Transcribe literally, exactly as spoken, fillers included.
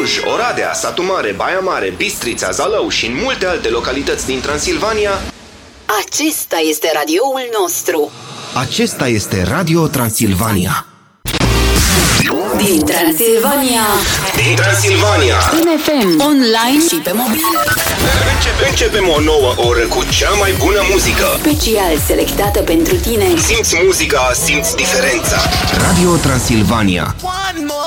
Cluj, Oradea, Satu Mare, Baia Mare, Bistrița, Zalău și în multe alte localități din Transilvania. Acesta este radioul nostru. Acesta este Radio Transilvania. Din Transilvania. Din Transilvania. În F M, online și pe mobil. Începe, începem o nouă oră cu cea mai bună muzică. Special selectată pentru tine. Simți muzica, simți diferența. Radio Transilvania.